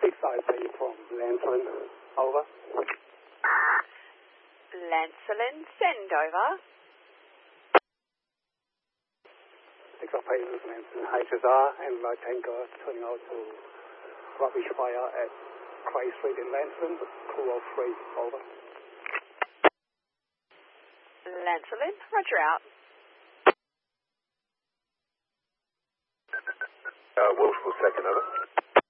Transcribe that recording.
6IP from Lancelin, over. Lancelin, send over. 6IP with Lancelin, HSR, and Light Tanker turning out to rubbish fire at Cray Street in Lancelin, crew of 3, over. Lancelin, roger out. Wilson, second, over.